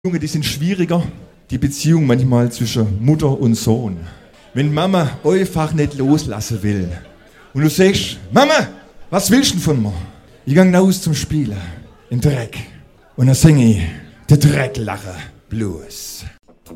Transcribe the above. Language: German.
Junge, die sind schwieriger, die Beziehung manchmal zwischen Mutter und Sohn. Wenn Mama einfach nicht loslassen will und du sagst, Mama, was willst du denn von mir? Ich gang raus zum Spielen, im Dreck. Und dann singe ich, der Dreck lache Blues.